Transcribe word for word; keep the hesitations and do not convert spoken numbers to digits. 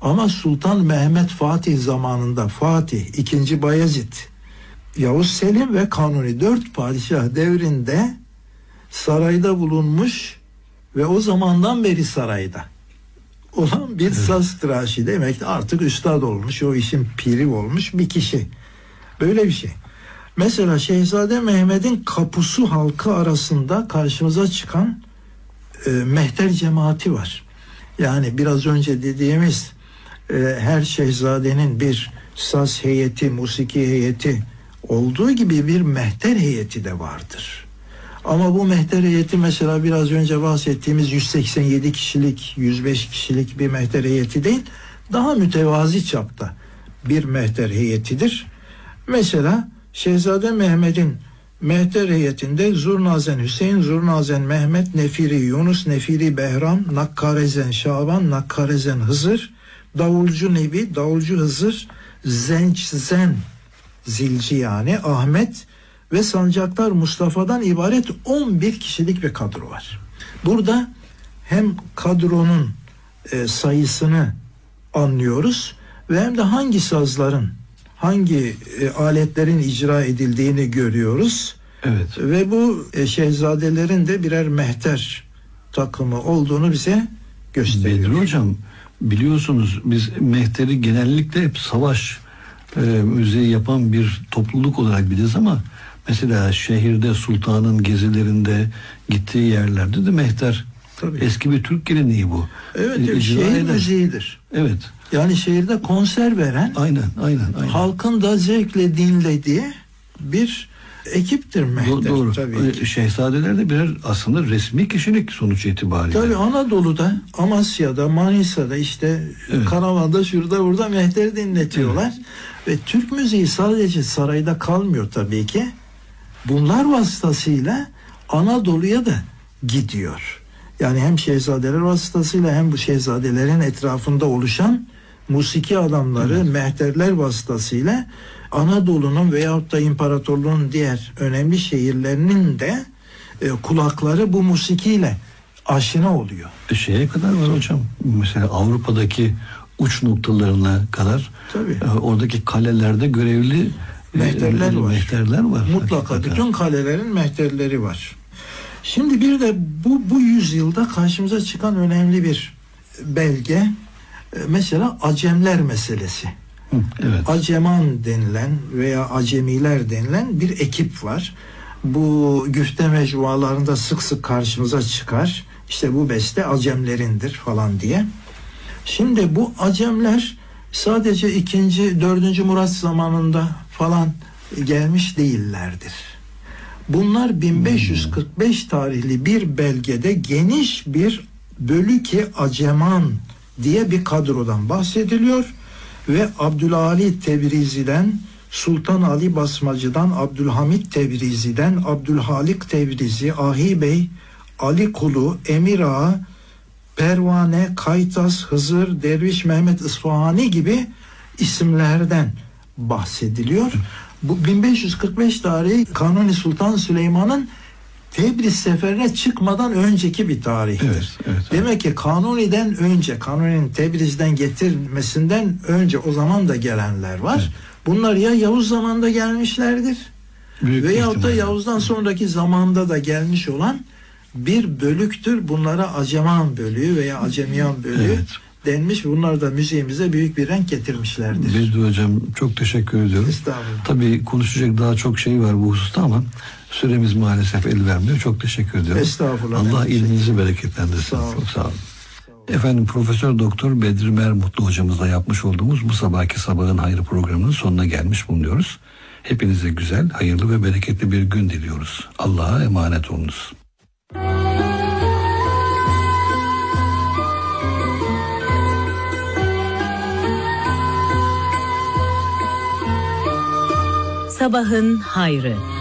Ama Sultan Mehmet Fatih zamanında Fatih, ikinci Bayezid, Yavuz Selim ve Kanuni dört padişah devrinde sarayda bulunmuş ve o zamandan beri sarayda olan bir saz tıraşı, demek ki artık üstad olmuş, o işin piri olmuş bir kişi. Böyle bir şey. Mesela Şehzade Mehmet'in Kapusu halkı arasında karşımıza çıkan e, mehter cemaati var. Yani biraz önce dediğimiz e, her şehzadenin bir saz heyeti, musiki heyeti olduğu gibi bir mehter heyeti de vardır. Ama bu mehter heyeti mesela biraz önce bahsettiğimiz yüz seksen yedi kişilik, yüz beş kişilik bir mehter heyeti değil, daha mütevazi çapta bir mehter heyetidir. Mesela Şehzade Mehmet'in mehter heyetinde Zurnazen Hüseyin, Zurnazen Mehmet, Nefiri Yunus, Nefiri Behram, Nakkarezen Şaban, Nakkarezen Hızır, Davulcu Nebi, Davulcu Hızır, Zençzen Zilci yani Ahmet ve Sancaktar Mustafa'dan ibaret on bir kişilik bir kadro var. Burada hem kadronun e, sayısını anlıyoruz ve hem de hangi sazların, hangi e, aletlerin icra edildiğini görüyoruz. Evet. Ve bu e, şehzadelerin de birer mehter takımı olduğunu bize gösteriyor. Bedri Hocam, biliyorsunuz biz mehteri genellikle hep savaş e, müziği yapan bir topluluk olarak biliriz ama mesela şehirde sultanın gezilerinde gittiği yerlerde de mehter, tabii, eski bir Türk geleneği bu. Evet, evet, şehir eder. Müziğidir. Evet. Yani şehirde konser veren, aynen, aynen, aynen. halkın da zevkle dinlediği bir ekiptir mehter. Do- doğru. Tabii ki. Şehzadeler de birer aslında resmi kişilik sonuç itibariyle. Tabii Anadolu'da, Amasya'da, Manisa'da, işte evet, Karaman'da, şurada burada mehteri dinletiyorlar. Evet. Ve Türk müziği sadece sarayda kalmıyor tabii ki. Bunlar vasıtasıyla Anadolu'ya da gidiyor. Yani hem şehzadeler vasıtasıyla hem bu şehzadelerin etrafında oluşan musiki adamları, evet, mehterler vasıtasıyla Anadolu'nun veyahut da imparatorluğun diğer önemli şehirlerinin de e, kulakları bu musikiyle aşina oluyor. E şeye kadar var hocam. Mesela Avrupa'daki uç noktalarına kadar e, oradaki kalelerde görevli mehterler e, var. Mehterler var. Mutlaka hakikaten. Bütün kalelerin mehterleri var. Şimdi bir de bu bu yüzyılda karşımıza çıkan önemli bir belge, mesela Acemler meselesi. Hı, evet. Aceman denilen veya Acemiler denilen bir ekip var. Bu güfte mecmualarında sık sık karşımıza çıkar. İşte bu beste Acemlerindir falan diye. Şimdi bu Acemler sadece ikinci, dördüncü Murat zamanında falan gelmiş değillerdir. Bunlar bin beş yüz kırk beş tarihli bir belgede geniş bir Bölük-i Aceman diye bir kadrodan bahsediliyor ve Abdülali Tebrizi'den, Sultan Ali Basmacı'dan, Abdülhamit Tebrizi'den, Abdülhalik Tebrizi, Ahi Bey, Ali Kulu, Emir Ağa, Pervane, Kaytas, Hızır, Derviş Mehmet İsfahani gibi isimlerden bahsediliyor. Bu bin beş yüz kırk beş tarihi Kanuni Sultan Süleyman'ın Tebriz seferine çıkmadan önceki bir tarihtir. Evet, evet, Demek evet. ki Kanuni'den önce, Kanuni'nin Tebriz'den getirmesinden önce o zaman da gelenler var. Evet. Bunlar ya Yavuz zamanında gelmişlerdir Büyük veyahut da Yavuz'dan sonraki zamanda da gelmiş olan bir bölüktür. Bunlara Aceman bölüğü veya Acemiyan bölüğü evet. denmiş. Bunlar da müziğimize büyük bir renk getirmişlerdir. Bedri Hocam çok teşekkür ediyorum. Estağfurullah. Tabii konuşacak daha çok şey var bu hususta ama süremiz maalesef el vermiyor. Çok teşekkür ediyorum. Estağfurullah. Allah ilminizi bereketlendirsin. Sağ olun. Çok sağ olun. Efendim Profesör Doktor Bedri Mermutlu hocamızla yapmış olduğumuz bu sabahki Sabahın Hayrı programının sonuna gelmiş bulunuyoruz. Hepinize güzel, hayırlı ve bereketli bir gün diliyoruz. Allah'a emanet olunuz. Sabahın Hayrı.